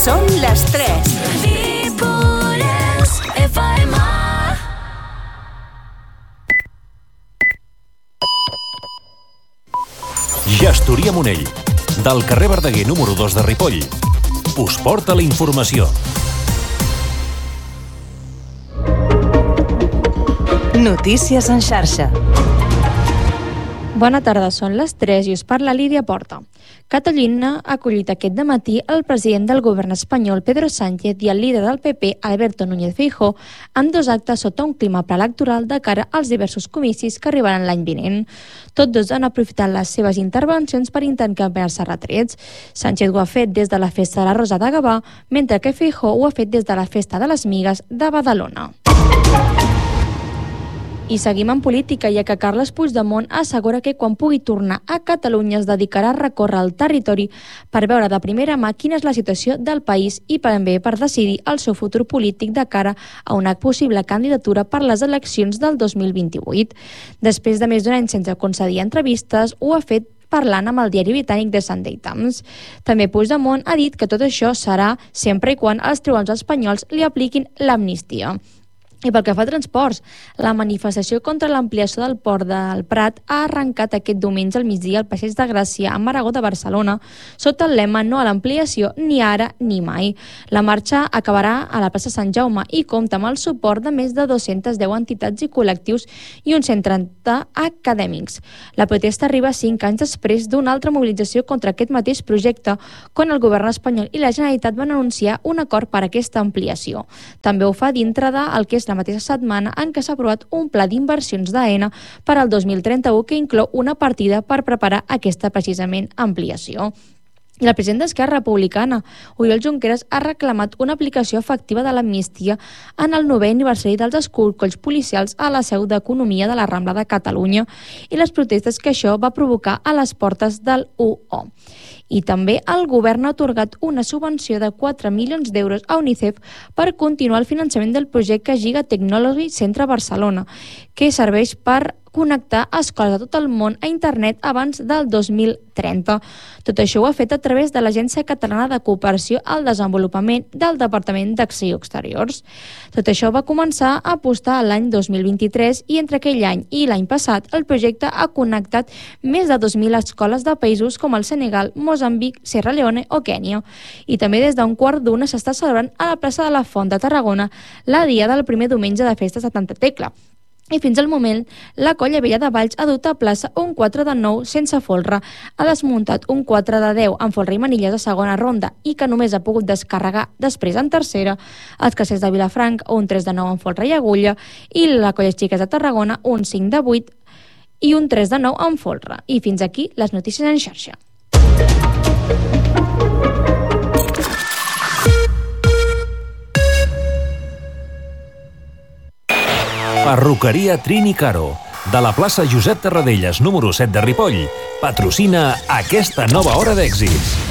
Són les 3. Gestoria Monell, del carrer Verdaguer número 2 de Ripoll, us porta la informació. Notícies en xarxa. Bona tarda, són les 3 i us parla Lídia Porta. Catalunya ha acollit aquest dematí el president del govern espanyol, Pedro Sánchez, i el líder del PP, Alberto Núñez Feijóo, en 2 actes sota un clima preelectoral de cara als diversos comicis que arribaran l'any vinent. Tots dos han aprofitat les seves intervencions per intercanviar-se retrets. Sánchez ho ha fet des de la Festa de la Rosa de Gavà, mentre que Feijóo ho ha fet des de la Festa de les Migues de Badalona. I seguim en política, ja que Carles Puigdemont assegura que quan pugui tornar a Catalunya es dedicarà a recórrer el territori per veure de primera mà quina és la situació del país i també per decidir el seu futur polític de cara a una possible candidatura per les eleccions del 2028. Després de més d'un any sense concedir entrevistes, ho ha fet parlant amb el diari britànic The Sunday Times. També Puigdemont ha dit que tot això serà sempre i quan els tribunals espanyols li apliquin l'amnistia. I pel que fa a transports, la manifestació contra l'ampliació del port del Prat ha arrencat aquest diumenge al migdia al Passeig de Gràcia a Maragall de Barcelona, sota el lema "No a l'ampliació, ni ara ni mai". La marxa acabarà a la plaça Sant Jaume i compta amb el suport de més de 210 entitats i col·lectius i uns 130 acadèmics. La protesta arriba 5 anys després d'una altra mobilització contra aquest mateix projecte, quan el govern espanyol i la Generalitat van anunciar un acord per a aquesta ampliació. També ho fa dintre del que és la mateixa setmana en què s'ha aprovat un pla d'inversions d'AENA per al 2031 que inclou una partida per preparar aquesta precisament ampliació. I el president d'Esquerra Republicana, Oriol Junqueras, ha reclamat una aplicació efectiva de l'amnistia en el 9è aniversari dels escorcolls policials a la seu d'Economia de la Rambla de Catalunya i les protestes que això va provocar a les portes del UO. I també el govern ha atorgat una subvenció de 4 milions d'euros a UNICEF per continuar el finançament del projecte Giga Technology Centre Barcelona, que serveix per connectar escoles de tot el món a internet abans del 2030. Tot això ho ha fet a través de l'Agència Catalana de Cooperació al Desenvolupament del Departament d'Acció Exteriors. Tot això va començar a apostar l'any 2023 i entre aquell any i l'any passat el projecte ha connectat més de 2.000 escoles de països com el Senegal, Moçambic, Sierra Leone o Kènia. I també des d'un 1:15 s'està celebrant a la plaça de la Font de Tarragona la dia del primer diumenge de festes de Santa Tecla. I fins al moment, la Colla Vella de Valls ha dut a plaça un 4 de 9 sense folre, ha desmuntat un 4 de 10 amb folre i manilles a segona ronda i que només ha pogut descarregar després en tercera, els Castells de Vilafranc un 3 de 9 amb folre i agulla i la Colla Xiques de Tarragona un 5 de 8 i un 3 de 9 amb folre. I fins aquí les notícies en xarxa. Perruqueria Trini Caro, de la plaça Josep Tarradellas número 7 de Ripoll, patrocina aquesta nova hora d'èxits.